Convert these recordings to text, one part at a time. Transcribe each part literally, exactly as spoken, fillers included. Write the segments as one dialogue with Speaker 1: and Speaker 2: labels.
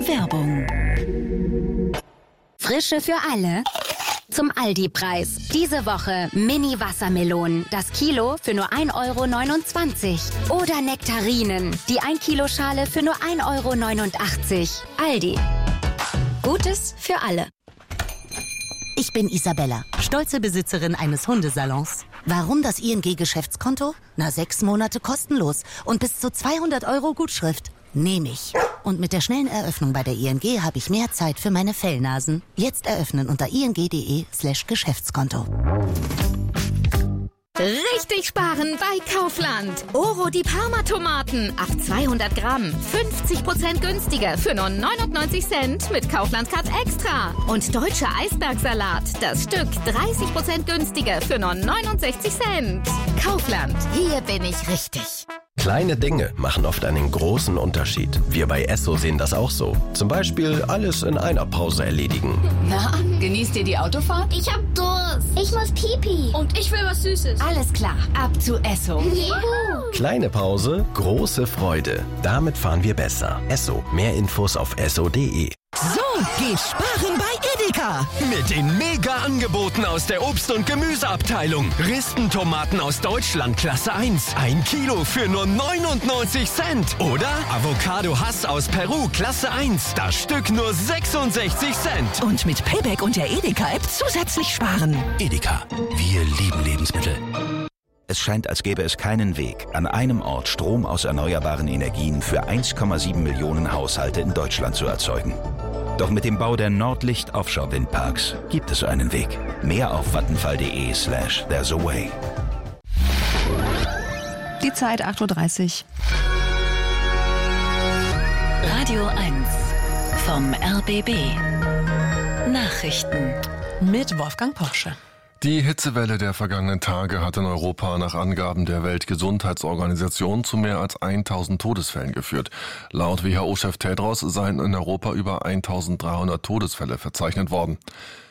Speaker 1: Werbung.
Speaker 2: Frische für alle? Zum Aldi-Preis. Diese Woche Mini-Wassermelonen. Das Kilo für nur ein Euro neunundzwanzig. Oder Nektarinen. Die ein Kilo Schale für nur ein Euro neunundachtzig. Aldi. Gutes für alle.
Speaker 3: Ich bin Isabella, stolze Besitzerin eines Hundesalons. Warum das I N G-Geschäftskonto? Na, sechs Monate kostenlos und bis zu zweihundert Euro Gutschrift. Nehme ich. Und mit der schnellen Eröffnung bei der I N G habe ich mehr Zeit für meine Fellnasen. Jetzt eröffnen unter ing.de slash Geschäftskonto.
Speaker 4: Richtig sparen bei Kaufland. Oro die Parma-Tomaten auf zweihundert Gramm. fünfzig Prozent günstiger für nur neunundneunzig Cent mit Kaufland Cut Extra. Und deutscher Eisbergsalat. Das Stück dreißig Prozent günstiger für nur neunundsechzig Cent. Kaufland. Hier bin ich richtig.
Speaker 5: Kleine Dinge machen oft einen großen Unterschied. Wir bei Esso sehen das auch so. Zum Beispiel alles in einer Pause erledigen.
Speaker 6: Na, genießt ihr die Autofahrt?
Speaker 7: Ich hab Durst. Ich muss Pipi.
Speaker 6: Und ich will was Süßes.
Speaker 4: Alles klar, ab zu Esso.
Speaker 7: Juhu.
Speaker 5: Kleine Pause, große Freude. Damit fahren wir besser. Esso. Mehr Infos auf esso punkt de.
Speaker 1: So geht sparen bei Edeka.
Speaker 8: Mit den Mega-Angeboten aus der Obst- und Gemüseabteilung. Ristentomaten aus Deutschland Klasse eins. Ein Kilo für nur neunundneunzig Cent. Oder Avocado Hass aus Peru Klasse eins. Das Stück nur sechsundsechzig Cent.
Speaker 1: Und mit Payback und der Edeka-App zusätzlich sparen.
Speaker 9: Edeka. Wir lieben Lebensmittel. Es scheint, als gäbe es keinen Weg, an einem Ort Strom aus erneuerbaren Energien für eins Komma sieben Millionen Haushalte in Deutschland zu erzeugen. Doch mit dem Bau der Nordlicht Offshore Windparks gibt es einen Weg. Mehr auf vattenfall.de slash there's a way.
Speaker 10: Die Zeit acht Uhr dreißig.
Speaker 1: Radio eins vom R B B. Nachrichten
Speaker 10: Mit Wolfgang Porsche.
Speaker 11: Die Hitzewelle der vergangenen Tage hat in Europa nach Angaben der Weltgesundheitsorganisation zu mehr als tausend Todesfällen geführt. Laut W H O-Chef Tedros seien in Europa über eintausenddreihundert Todesfälle verzeichnet worden.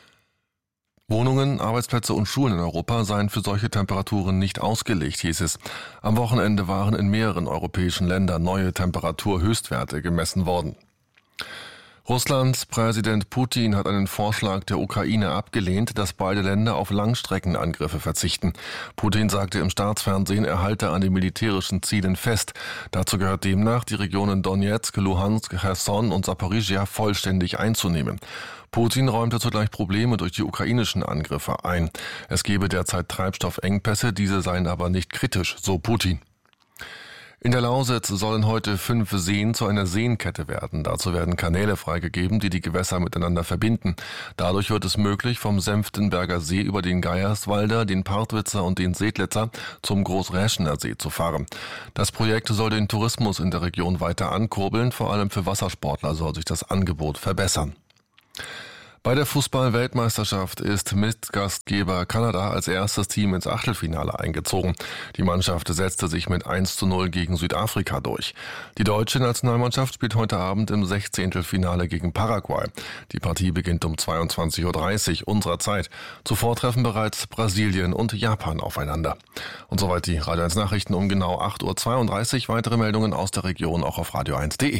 Speaker 11: Wohnungen, Arbeitsplätze und Schulen in Europa seien für solche Temperaturen nicht ausgelegt, hieß es. Am Wochenende waren in mehreren europäischen Ländern neue Temperaturhöchstwerte gemessen worden. Russlands Präsident Putin hat einen Vorschlag der Ukraine abgelehnt, dass beide Länder auf Langstreckenangriffe verzichten. Putin sagte im Staatsfernsehen, er halte an den militärischen Zielen fest. Dazu gehört demnach, die Regionen Donetsk, Luhansk, Cherson und Saporizhia vollständig einzunehmen. Putin räumte zugleich Probleme durch die ukrainischen Angriffe ein. Es gebe derzeit Treibstoffengpässe, diese seien aber nicht kritisch, so Putin. In der Lausitz sollen heute fünf Seen zu einer Seenkette werden. Dazu werden Kanäle freigegeben, die die Gewässer miteinander verbinden. Dadurch wird es möglich, vom Senftenberger See über den Geierswalder, den Partwitzer und den Sedlitzer zum Großräschener See zu fahren. Das Projekt soll den Tourismus in der Region weiter ankurbeln. Vor allem für Wassersportler soll sich das Angebot verbessern. Bei der Fußball-Weltmeisterschaft ist Mitgastgeber Kanada als erstes Team ins Achtelfinale eingezogen. Die Mannschaft setzte sich mit eins zu null gegen Südafrika durch. Die deutsche Nationalmannschaft spielt heute Abend im Sechzehntelfinale gegen Paraguay. Die Partie beginnt um zweiundzwanzig Uhr dreißig unserer Zeit. Zuvor treffen bereits Brasilien und Japan aufeinander. Und soweit die Radio eins Nachrichten um genau acht Uhr zweiunddreißig. Weitere Meldungen aus der Region auch auf radio eins punkt de.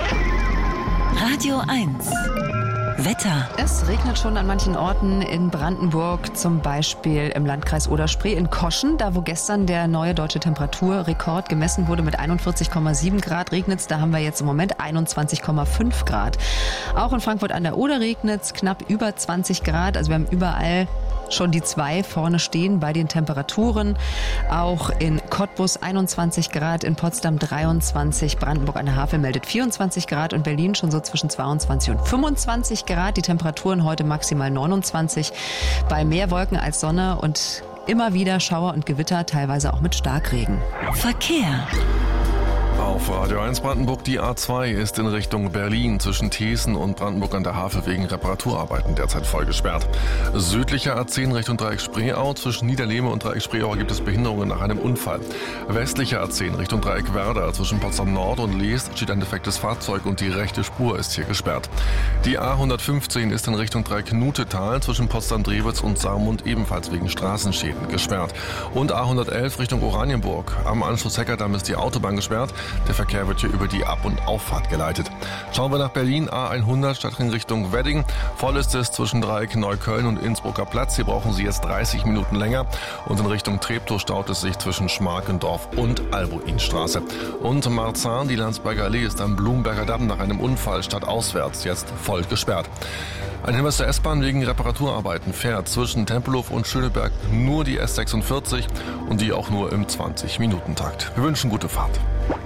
Speaker 1: Radio eins. Wetter.
Speaker 10: Es regnet schon an manchen Orten in Brandenburg, zum Beispiel im Landkreis Oder-Spree in Koschen, da wo gestern der neue deutsche Temperaturrekord gemessen wurde mit einundvierzig Komma sieben Grad regnet es. Da haben wir jetzt im Moment einundzwanzig Komma fünf Grad. Auch in Frankfurt an der Oder regnet es knapp über zwanzig Grad. Also wir haben überall schon die zwei vorne stehen bei den Temperaturen. Auch in Cottbus einundzwanzig Grad, in Potsdam dreiundzwanzig, Brandenburg an der Havel meldet vierundzwanzig Grad und Berlin schon so zwischen zweiundzwanzig und fünfundzwanzig Grad. Die Temperaturen heute maximal neunundzwanzig, bei mehr Wolken als Sonne und immer wieder Schauer und Gewitter, teilweise auch mit Starkregen.
Speaker 1: Verkehr.
Speaker 11: Auf Radio eins Brandenburg, die A zwei ist in Richtung Berlin zwischen Thesen und Brandenburg an der Havel wegen Reparaturarbeiten derzeit voll gesperrt. Südlicher A zehn Richtung Dreieck Spreeau, zwischen Niederlehme und Dreieck Spreeau gibt es Behinderungen nach einem Unfall. Westlicher A zehn Richtung Dreieck Werder, zwischen Potsdam Nord und Leest steht ein defektes Fahrzeug und die rechte Spur ist hier gesperrt. Die A hundertfünfzehn ist in Richtung Dreieck Nutetal, zwischen Potsdam-Drewitz und Saarmund ebenfalls wegen Straßenschäden gesperrt. Und A hundertelf Richtung Oranienburg. Am Anschluss Heckerdamm ist die Autobahn gesperrt. Der Verkehr wird hier über die Ab- und Auffahrt geleitet. Schauen wir nach Berlin, A hundert Stadtring Richtung Wedding. Voll ist es zwischen Dreieck Neukölln und Innsbrucker Platz. Hier brauchen Sie jetzt dreißig Minuten länger. Und in Richtung Treptow staut es sich zwischen Schmarkendorf und Albuinstraße. Und Marzahn, die Landsberger Allee, ist am Blumberger Damm nach einem Unfall stadtauswärts jetzt voll gesperrt. Ein Hinweis der S-Bahn: wegen Reparaturarbeiten fährt zwischen Tempelhof und Schöneberg nur die S sechsundvierzig und die auch nur im zwanzig-Minuten-Takt. Wir wünschen gute Fahrt.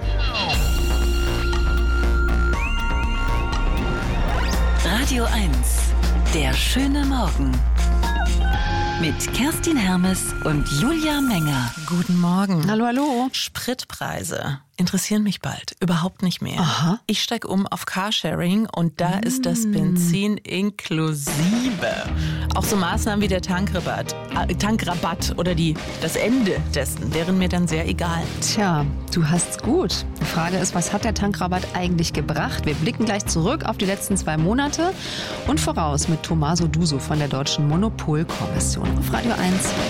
Speaker 1: Radio eins, der schöne Morgen. Mit Kerstin Hermes und Julia Menger.
Speaker 12: Guten Morgen.
Speaker 10: Hallo, hallo.
Speaker 12: Spritpreise interessieren mich bald überhaupt nicht mehr.
Speaker 10: Aha.
Speaker 12: Ich steige um auf Carsharing und da mm. ist das Benzin inklusive. Auch so Maßnahmen wie der Tankrabatt, äh, Tankrabatt oder die, das Ende dessen wären mir dann sehr egal.
Speaker 10: Tja, du hast's gut. Die Frage ist, was hat der Tankrabatt eigentlich gebracht? Wir blicken gleich zurück auf die letzten zwei Monate und voraus mit Tommaso Duso von der Deutschen Monopolkommission auf Radio eins.